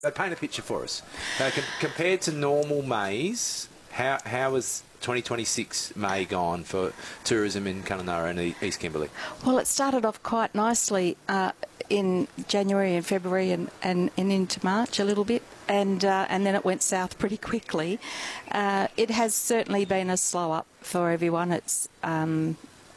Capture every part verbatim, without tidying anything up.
So paint a picture for us. Uh, com- compared to normal Mays, how how has twenty twenty-six May gone for tourism in Kununurra and E- East Kimberley? Well, it started off quite nicely uh, in January and February and, and, and into March a little bit, and uh, and then it went south pretty quickly. Uh, it has certainly been a slow up for everyone. It's um,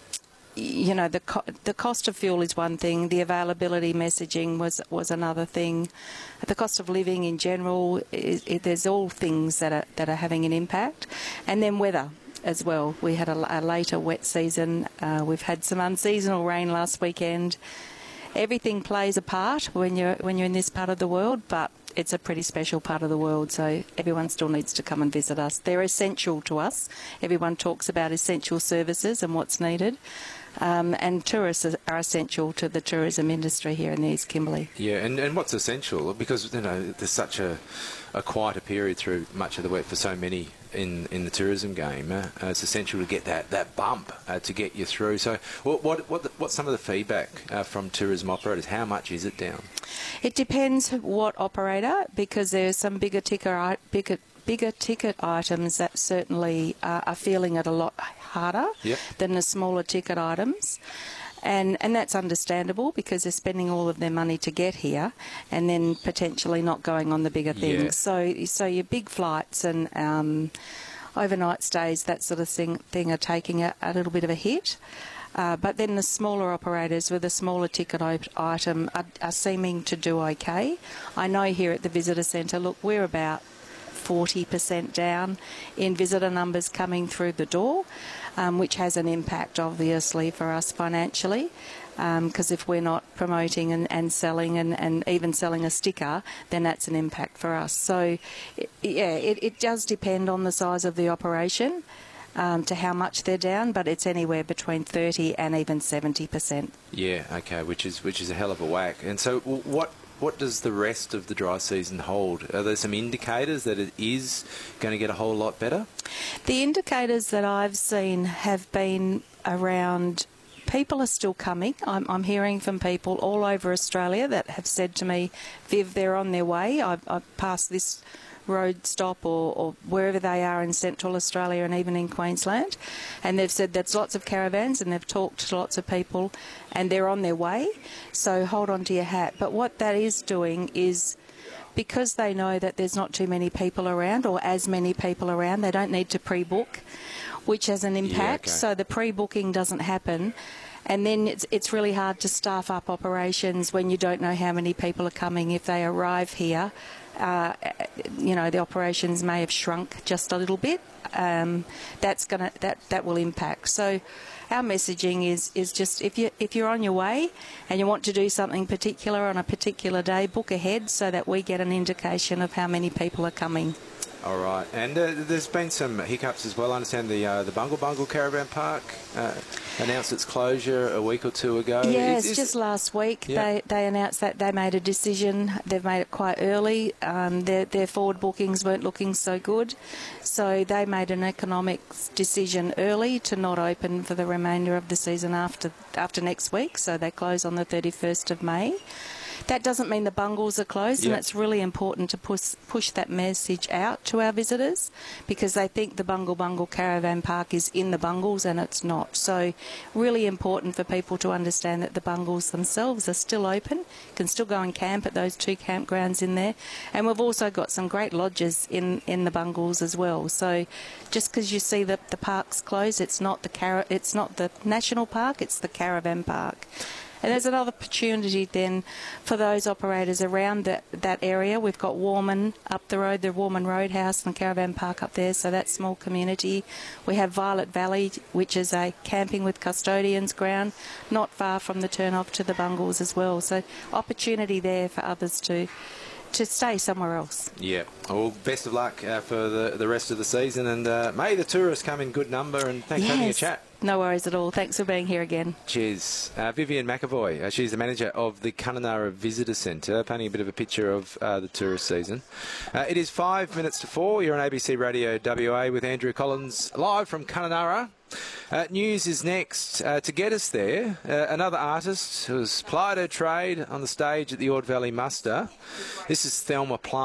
you know, the co- the cost of fuel is one thing. The availability messaging was was another thing. The cost of living in general, is, it, there's all things that are that are having an impact, and then weather as well. We had a, a later wet season. Uh, we've had some unseasonal rain last weekend. Everything plays a part when you're when you're in this part of the world, but it's a pretty special part of the world, so everyone still needs to come and visit us. They're essential to us. Everyone talks about essential services and what's needed. Um, and tourists are essential to the tourism industry here in the East Kimberley. Yeah, and, and what's essential? Because, you know, there's such a, a quieter period through much of the week for so many in, in the tourism game. Uh, it's essential to get that, that bump uh, to get you through. So what what what the, what's some of the feedback uh, from tourism operators? How much is it down? It depends what operator, because there's some bigger ticker, bigger bigger ticket items that certainly uh, are feeling it a lot harder yep. than the smaller ticket items. And and that's understandable because they're spending all of their money to get here and then potentially not going on the bigger things. Yeah. So so your big flights and um, overnight stays, that sort of thing, thing are taking a, a little bit of a hit. Uh, but then the smaller operators with a smaller ticket item are, are seeming to do okay. I know here at the visitor centre, look, we're about forty percent down in visitor numbers coming through the door, um, which has an impact, obviously, for us financially, because um, if we're not promoting and, and selling and, and even selling a sticker, then that's an impact for us. So, it, yeah, it, it does depend on the size of the operation um, to how much they're down, but it's anywhere between thirty and even seventy percent. Yeah, okay, which is which is a hell of a whack. And so what... What does the rest of the dry season hold? Are there some indicators that it is going to get a whole lot better? The indicators that I've seen have been around people are still coming. I'm, I'm hearing from people all over Australia that have said to me, Viv, they're on their way. I've, I've passed this road stop or, or wherever they are in Central Australia and even in Queensland, and they've said there's lots of caravans and they've talked to lots of people and they're on their way, so hold on to your hat. But what that is doing is, because they know that there's not too many people around or as many people around, they don't need to pre-book, which has an impact. Yeah, okay. So the pre-booking doesn't happen. And then it's it's really hard to staff up operations when you don't know how many people are coming. If they arrive here, uh, you know, the operations may have shrunk just a little bit. Um, that's gonna that that will impact. So our messaging is is just if you if you're on your way and you want to do something particular on a particular day, book ahead so that we get an indication of how many people are coming. All right, and uh, there's been some hiccups as well. I understand the uh, the Bungle Bungle Caravan Park uh, announced its closure a week or two ago. Yes, is, is just last week yeah. they they announced that they made a decision. They've made it quite early. Um, their their forward bookings weren't looking so good, so they made an economic decision early to not open for the remainder of the season after after next week. So they close on the thirty-first of May. That doesn't mean the bungles are closed, yep. and it's really important to push push that message out to our visitors because they think the Bungle Bungle Caravan Park is in the bungles and it's not. So really important for people to understand that the bungles themselves are still open. You can still go and camp at those two campgrounds in there. And we've also got some great lodges in, in the bungles as well. So just because you see the, the parks closed, it's not the car- it's not the national park, it's the caravan park. And there's another opportunity then for those operators around that, that area. We've got Warman up the road, the Warman Roadhouse and Caravan Park up there, so that's small community. We have Violet Valley, which is a camping with custodians ground, not far from the turn-off to the bungles as well. So opportunity there for others to to stay somewhere else. Yeah. Well, best of luck uh, for the, the rest of the season, and uh, may the tourists come in good number, and thanks yes. for having a chat. No worries at all. Thanks for being here again. Cheers. Uh, Vivian McAvoy, uh, she's the manager of the Kununurra Visitor Centre, painting a bit of a picture of uh, the tourist season. Uh, it is five minutes to four. You're on A B C Radio W A with Andrew Collins, live from Kununurra. Uh, news is next. Uh, to get us there, uh, another artist who has plied her trade on the stage at the Ord Valley Muster. This is Thelma Plum.